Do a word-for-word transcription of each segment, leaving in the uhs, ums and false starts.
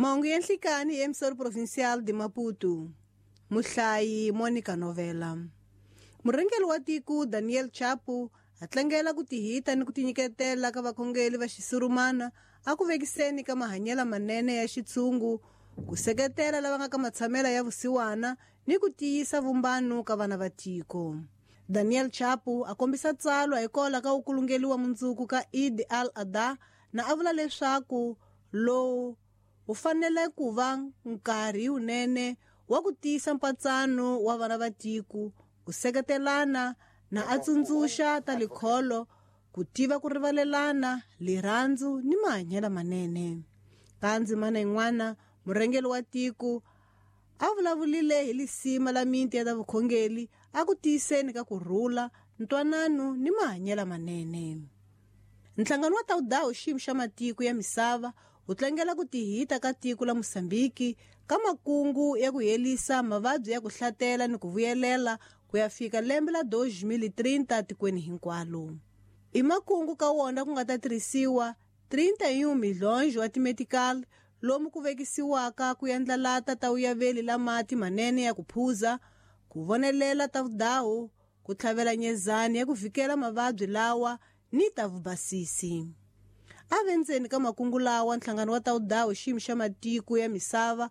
Mahungu ya nhlikani emisori provincial de Maputo. Muhlayi Monica Novela. Murhangeri wa tiko Daniel Chapo a tlangela ku tihita ni ku tinyiketela ka vakhongeli va xisurumana a ku vekiseni ka mahanyela manene ya xitshungu, ku seketela lava nga ka matshamela ya vusiwana ni ku tiyisa vumbano ka vana va tiko. Daniel Chapo a kombisa tsalwa hi kola ka ukulungeli wa mundzuku ka Eid al-Adha na a vula leswaku lowu u fanele ku va nkarhi unene wa ku tiyisa mpatsano wa vana va tiko, ku seketelana na a tsundzuxa ta likholo, ku tiva ku rivalelana, lirhandzu ni mahanyela manene. Ka ndzimana yin'wana murhangeri wa tiko a vulavulile hi lisima la miti ya ta vukhongeli a ku tiyiseni ka kurhula, ntwanano ni mahanyela manene. Nhlangano wa Taudao xiyimo xa matiko ya misava wu tlangela ku tihita ka tiko la Mosambiki ka makungu ya ku helisa mavabyi ya ku hlatela ni ku vuyelela ku ya fika lembe la dois mil e trinta tikweni hinkwalo. I makungu ka wona ku nga ta tirhisiwa trinta e um milhões wa timedical lomu ku vekisiwaka ku endlalata ta uyaveli la mati manene ya ku phuza, ku vonelela ta vudawu, ku tlhavela nyezani ya ku vikela mavabyi lawa ni ta vubasisi. A vendzeni ka makungu lawa nhlangano wa Taudao xiyimo xa matiko ya misava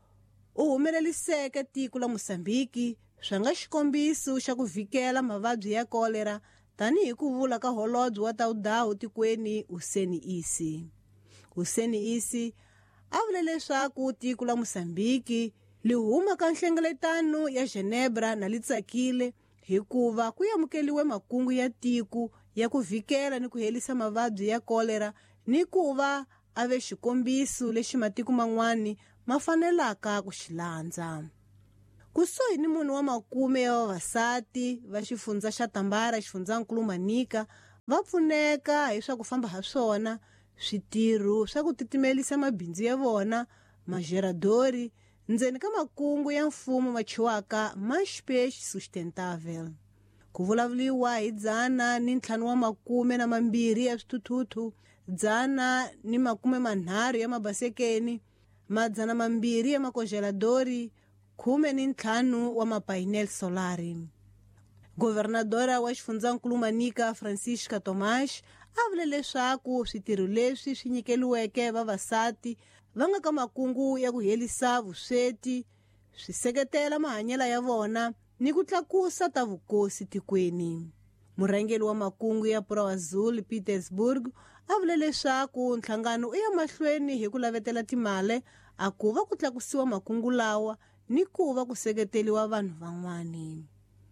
u humeleliseke tiko la Mosambiki swa nga xikombiso xa ku vikela mavabyi ya kolera, tanihi ku vula ka holobye wa Taudao tikweni Hussein Isi. Hussein Isi a vule leswaku tiko la Mosambiki li huma ka nhlengeletano ya Genebra na li tsakile hikuva ku yamukeliwe makungu ya tiko ya ku vikela ni ku helisa mavabyi ya kolera, ni ku va a ve xikombiso lexi matiko man'wani ma fanelaka ku xilandza. Kusuhi ni munhu wa makume ya vavasati va xifundza xa Tambara xifundzankulu Manica va pfuneka hi swa ku famba ha swona, switirho swa ku titimelisa mabindzu ya vona, mageradori, ndzeni ka makungu ya mfumo ma chiwaka Maspech Sustentável. Ku vulavuliwa hi dzana ni ntlhanu wa makume na mambirhi ya swituthuthu, dzana ni makume manharhu ya mabasekeni, madzana mambirhi ya makongeladori, khume ni ntlhanu wa mapainel solari. Governadora wa xifundzankulu Manica Francisca Tomás a vule leswaku switirho leswi swi nyikeliweke vavasati va nga ka makungu ya ku helisa vusweti swi seketela mahanyela ya vona ni ku tlakusa ta vukosi tikweni. Murhangeri wa makungu ya Pro-Azul Petersburg a vule leswaku nhlangano u ya mahlweni hi ku lavetela timali a ku va ku tlakusiwa makungu lawa ni ku va ku seketeliwa vanhu van'wani.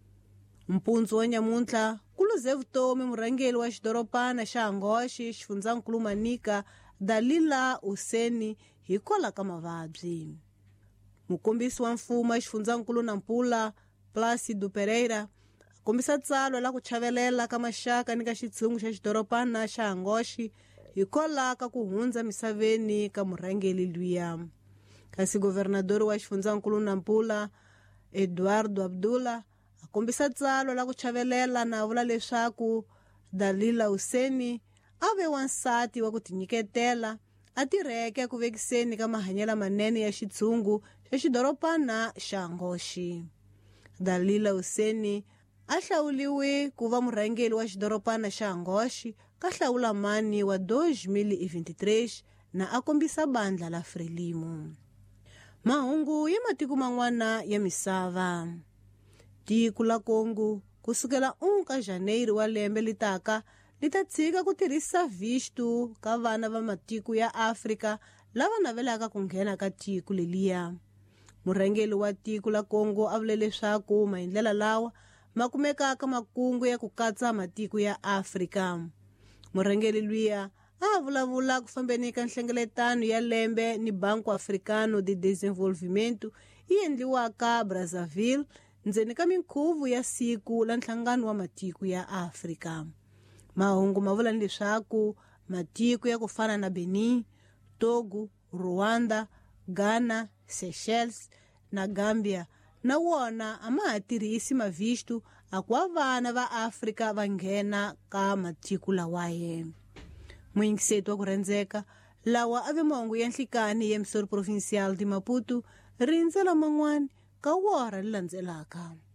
Mpundzu wa nyamuntlha ku luze vutomi murhangeri wa xidoropana xa Angoxi xifundzankulu Manica Dalila Hussein hi kola ka mavabyi. Mukombisi wa mfumo xifundzankulu Nampula Plácido Pereira kombisa tsalwa la ku chavelela ka maxaka ni ka xitshungu xa xidoropana xa Angoxi hi kola ka ku hundza misaveni ka murhangeri luya. Kasi governador wa xifundzankulu Nampula Eduardo Abdullah a kombisa tsalwa la ku chavelela na vula leswaku Dalila Hussein a ve wansati wa ku tinyiketela a tirheke ku vekiseni ka mahanyela manene ya xitshungu xa xidoropana xa Angoxi. Dalila Hussein a hlawuliwe ku va murhangeri wa xidoropana xa Angoxi ka Hlawulamani wa dois mil e vinte e três na a kombisa bandla la Frelimo. Mahungu ya matiko man'wana ya misava. Tiko la Congo kusukela un ka Janeiro wa lembe litaka li ta tshika ku tirhisa visto ka vana va matiko ya Afrika lava navelaka ku nghena ka tiko leliya. Murhangeri wa tiko la Congo a vule leswaku mahindlela lawa ma kumekaka makungu ya ku katsa matiko ya Afrika. Murhangeri luya a vulavula ku fambeni ka nhlengeletano ya lembe ni Banco Africano de Desenvolvimento yi endliwaka Brazzaville ndzeni ka minkhuvu ya siku la nhlangano wa matiko ya Afrika. Mahungu ma vula leswaku matiko ya ku fana na Benin, Togo, Rwanda, Ghana, Seychelles na Gambia na wona a ma ha tirhisi mavisto a ku va vana va Afrika va nghena ka matiko lawaye. Muyingiseti wa ku rhandzeka, lawa ave mahungu ya nhlikani ya emisori provincial di Maputo ri ndzela man'wani ka wora li landzelaka.